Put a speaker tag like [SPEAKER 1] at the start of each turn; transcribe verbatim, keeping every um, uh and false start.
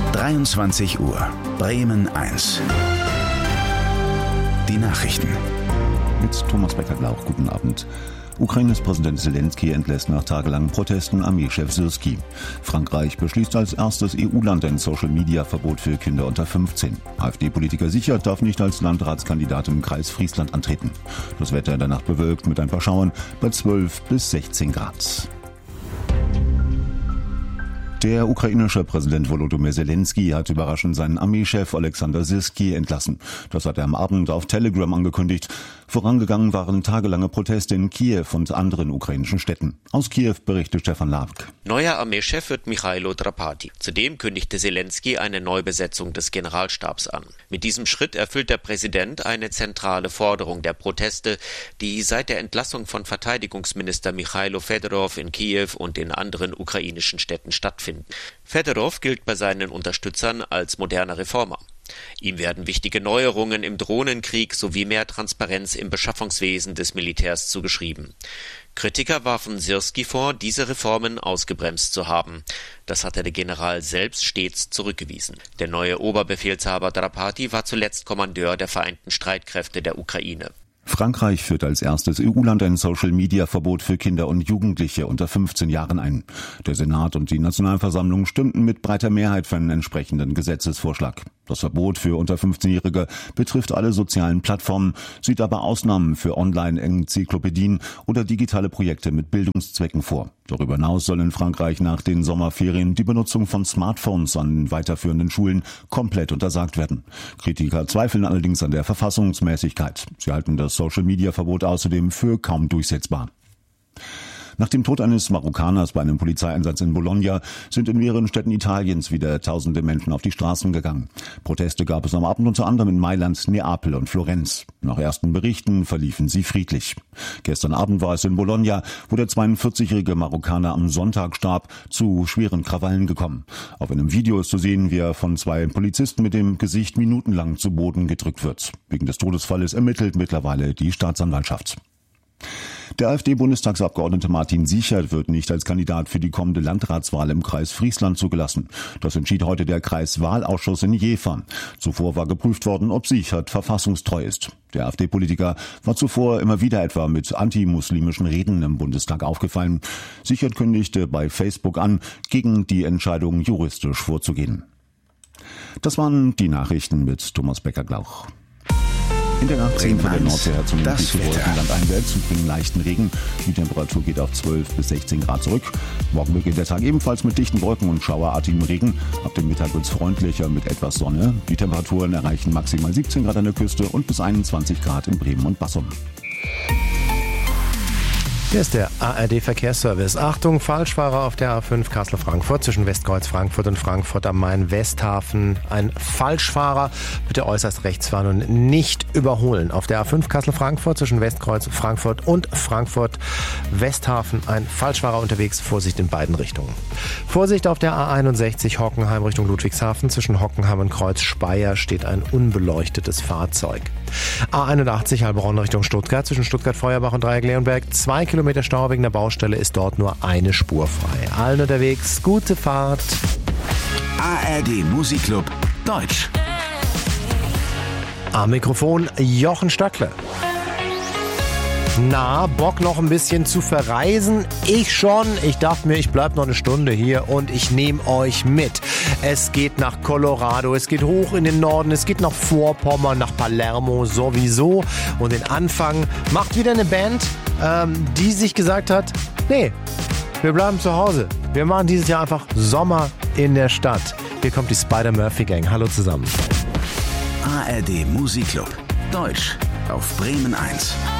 [SPEAKER 1] dreiundzwanzig Uhr, Bremen eins. Die Nachrichten.
[SPEAKER 2] Mit Thomas Becker-Glauch, guten Abend. Ukraines Präsident Zelensky entlässt nach tagelangen Protesten Armeechef Syrskij. Frankreich beschließt als erstes E U-Land ein Social-Media-Verbot für Kinder unter fünfzehn. AfD-Politiker Sichert darf nicht als Landratskandidat im Kreis Friesland antreten. Das Wetter in der Nacht bewölkt mit ein paar Schauern bei zwölf bis sechzehn Grad. Der ukrainische Präsident Volodymyr Zelensky hat überraschend seinen Armeechef Alexander Syrskij entlassen. Das hat er am Abend auf Telegram angekündigt. Vorangegangen waren tagelange Proteste in Kiew und anderen ukrainischen Städten. Aus Kiew berichtet Stefan Labk.
[SPEAKER 3] Neuer Armeechef wird Michailo Drapati. Zudem kündigte Zelensky eine Neubesetzung des Generalstabs an. Mit diesem Schritt erfüllt der Präsident eine zentrale Forderung der Proteste, die seit der Entlassung von Verteidigungsminister Michailo Fedorov in Kiew und in anderen ukrainischen Städten stattfinden. Fedorov gilt bei seinen Unterstützern als moderner Reformer. Ihm werden wichtige Neuerungen im Drohnenkrieg sowie mehr Transparenz im Beschaffungswesen des Militärs zugeschrieben. Kritiker warfen Syrskij vor, diese Reformen ausgebremst zu haben. Das hatte der General selbst stets zurückgewiesen. Der neue Oberbefehlshaber Drapati war zuletzt Kommandeur der Vereinten Streitkräfte der Ukraine.
[SPEAKER 2] Frankreich führt als erstes E U-Land ein Social-Media-Verbot für Kinder und Jugendliche unter fünfzehn Jahren ein. Der Senat und die Nationalversammlung stimmten mit breiter Mehrheit für einen entsprechenden Gesetzesvorschlag. Das Verbot für unter fünfzehnjährige betrifft alle sozialen Plattformen, sieht aber Ausnahmen für Online-Enzyklopädien oder digitale Projekte mit Bildungszwecken vor. Darüber hinaus soll in Frankreich nach den Sommerferien die Benutzung von Smartphones an weiterführenden Schulen komplett untersagt werden. Kritiker zweifeln allerdings an der Verfassungsmäßigkeit. Sie halten das Social-Media-Verbot außerdem für kaum durchsetzbar. Nach dem Tod eines Marokkaners bei einem Polizeieinsatz in Bologna sind in mehreren Städten Italiens wieder tausende Menschen auf die Straßen gegangen. Proteste gab es am Abend unter anderem in Mailand, Neapel und Florenz. Nach ersten Berichten verliefen sie friedlich. Gestern Abend war es in Bologna, wo der zweiundvierzigjährige Marokkaner am Sonntag starb, zu schweren Krawallen gekommen. Auf einem Video ist zu sehen, wie er von zwei Polizisten mit dem Gesicht minutenlang zu Boden gedrückt wird. Wegen des Todesfalles ermittelt mittlerweile die Staatsanwaltschaft. Der AfD-Bundestagsabgeordnete Martin Sichert wird nicht als Kandidat für die kommende Landratswahl im Kreis Friesland zugelassen. Das entschied heute der Kreiswahlausschuss in Jever. Zuvor war geprüft worden, ob Sichert verfassungstreu ist. Der AfD-Politiker war zuvor immer wieder etwa mit antimuslimischen Reden im Bundestag aufgefallen. Sichert kündigte bei Facebook an, gegen die Entscheidung juristisch vorzugehen. Das waren die Nachrichten mit Thomas Becker-Glauch. In der Nacht ziehen von der Nordsee her zum südlichen Wolkenland einwärts und bringen leichten Regen. Die Temperatur geht auf zwölf bis sechzehn Grad zurück. Morgen beginnt der Tag ebenfalls mit dichten Wolken und schauerartigem Regen. Ab dem Mittag wird es freundlicher mit etwas Sonne. Die Temperaturen erreichen maximal siebzehn Grad an der Küste und bis einundzwanzig Grad in Bremen und Bassum.
[SPEAKER 4] Hier ist der A R D-Verkehrsservice. Achtung, Falschfahrer auf der A fünf Kassel-Frankfurt zwischen Westkreuz Frankfurt und Frankfurt am Main-Westhafen. Ein Falschfahrer, bitte äußerst rechts fahren und nicht überholen. Auf der A fünf Kassel-Frankfurt zwischen Westkreuz Frankfurt und Frankfurt-Westhafen ein Falschfahrer unterwegs. Vorsicht in beiden Richtungen. Vorsicht auf der A einundsechzig Hockenheim Richtung Ludwigshafen. Zwischen Hockenheim und Kreuz Speyer steht ein unbeleuchtetes Fahrzeug. A einundachtzig Heilbronn Richtung Stuttgart zwischen Stuttgart-Feuerbach und Dreieck-Leonberg. Zwei Kilometer Stau wegen der Baustelle, ist dort nur eine Spur frei. Allen unterwegs, gute Fahrt.
[SPEAKER 1] A R D Musikclub Deutsch.
[SPEAKER 4] Am Mikrofon Jochen Stöckle. Na, Bock noch ein bisschen zu verreisen? Ich schon. Ich dachte mir, ich bleib noch eine Stunde hier und ich nehme euch mit. Es geht nach Colorado, es geht hoch in den Norden, es geht nach Vorpommern, nach Palermo sowieso. Und den Anfang macht wieder eine Band, ähm, die sich gesagt hat, nee, wir bleiben zu Hause. Wir machen dieses Jahr einfach Sommer in der Stadt. Hier kommt die Spider-Murphy Gang. Hallo zusammen.
[SPEAKER 1] A R D Musikclub Deutsch auf Bremen eins.